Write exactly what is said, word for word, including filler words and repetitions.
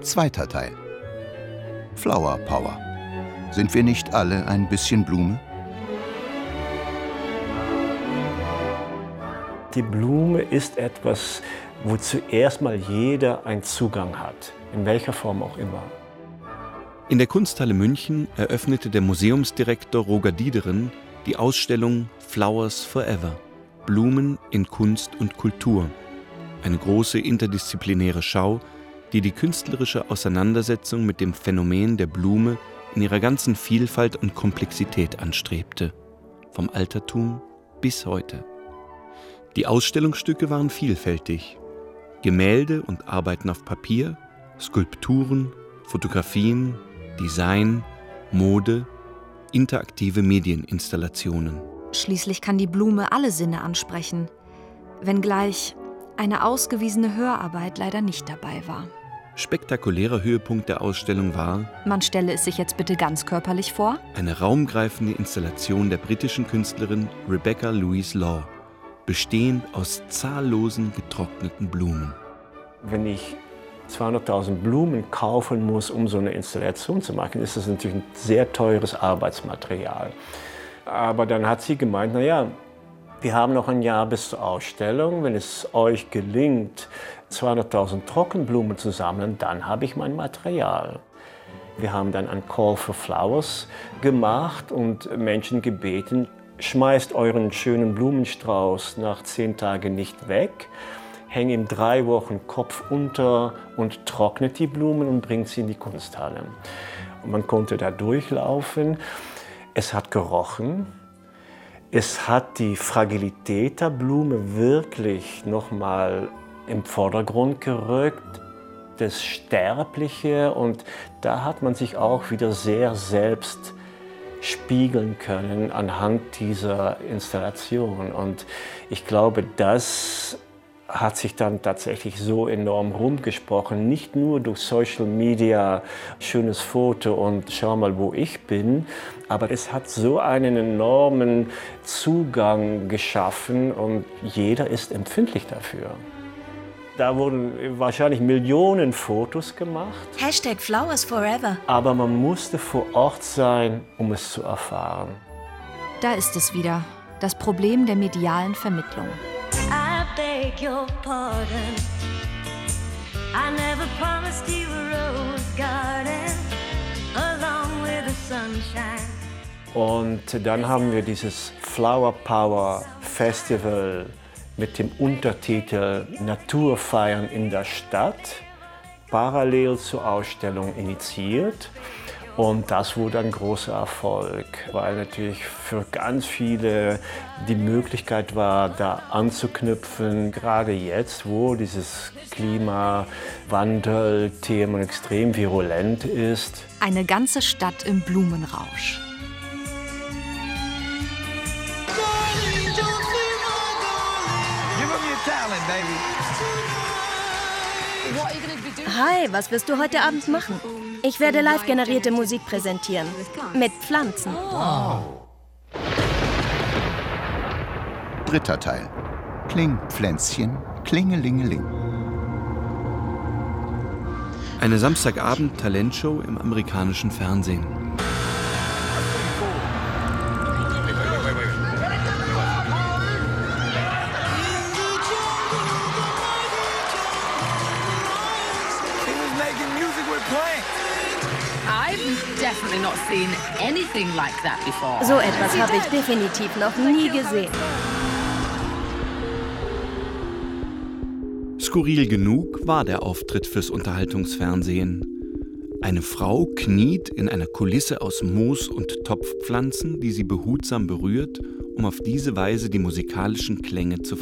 Zweiter Teil. Flower Power. Sind wir nicht alle ein bisschen Blume? Die Blume ist etwas, wozu erstmal jeder einen Zugang hat, in welcher Form auch immer. In der Kunsthalle München eröffnete der Museumsdirektor Roger Diederen die Ausstellung Flowers Forever – Blumen in Kunst und Kultur. Eine große interdisziplinäre Schau, die die künstlerische Auseinandersetzung mit dem Phänomen der Blume in ihrer ganzen Vielfalt und Komplexität anstrebte. Vom Altertum bis heute. Die Ausstellungsstücke waren vielfältig. Gemälde und Arbeiten auf Papier, Skulpturen, Fotografien, Design, Mode, interaktive Medieninstallationen. Schließlich kann die Blume alle Sinne ansprechen, wenngleich eine ausgewiesene Hörarbeit leider nicht dabei war. Spektakulärer Höhepunkt der Ausstellung war: Man stelle es sich jetzt bitte ganz körperlich vor. Eine raumgreifende Installation der britischen Künstlerin Rebecca Louise Law, bestehend aus zahllosen getrockneten Blumen. Wenn ich zweihunderttausend Blumen kaufen muss, um so eine Installation zu machen, ist das natürlich ein sehr teures Arbeitsmaterial. Aber dann hat sie gemeint, naja, wir haben noch ein Jahr bis zur Ausstellung. Wenn es euch gelingt, zweihunderttausend Trockenblumen zu sammeln, dann habe ich mein Material. Wir haben dann ein Call for Flowers gemacht und Menschen gebeten, schmeißt euren schönen Blumenstrauß nach zehn Tagen nicht weg, hängt ihm drei Wochen Kopf unter und trocknet die Blumen und bringt sie in die Kunsthalle. Und man konnte da durchlaufen. Es hat gerochen. Es hat die Fragilität der Blume wirklich noch mal im Vordergrund gerückt, das Sterbliche. Und da hat man sich auch wieder sehr selbst spiegeln können anhand dieser Installation. Und ich glaube, das hat sich dann tatsächlich so enorm rumgesprochen, nicht nur durch Social Media, schönes Foto und schau mal, wo ich bin, aber es hat so einen enormen Zugang geschaffen und jeder ist empfindlich dafür. Da wurden wahrscheinlich Millionen Fotos gemacht. Hashtag Flowers Forever. Aber man musste vor Ort sein, um es zu erfahren. Da ist es wieder, das Problem der medialen Vermittlung. I beg your pardon. I never promised you a rose garden along with the sunshine. Und dann haben wir dieses Flower Power Festival mit dem Untertitel Natur feiern in der Stadt, parallel zur Ausstellung initiiert. Und das wurde ein großer Erfolg, weil natürlich für ganz viele die Möglichkeit war, da anzuknüpfen, gerade jetzt, wo dieses Klimawandel-Thema extrem virulent ist. Eine ganze Stadt im Blumenrausch. Hi, was wirst du heute Abend machen? Ich werde live generierte Musik präsentieren. Mit Pflanzen. Dritter Teil. Klingpflänzchen, klingelingeling. Eine Samstagabend-Talentshow im amerikanischen Fernsehen. So etwas habe ich definitiv noch nie gesehen. Skurril genug war der Auftritt fürs Unterhaltungsfernsehen. Eine Frau kniet in einer Kulisse aus Moos und Topfpflanzen, die sie behutsam berührt, um auf diese Weise die musikalischen Klänge zu